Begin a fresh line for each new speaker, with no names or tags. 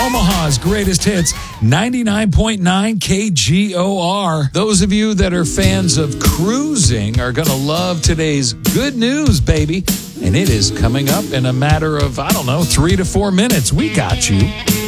Omaha's greatest hits, 99.9 KGOR. Those of you that are fans of cruising are going to love today's good news, baby. And it is coming up in a matter of, 3 to 4 minutes. We got you.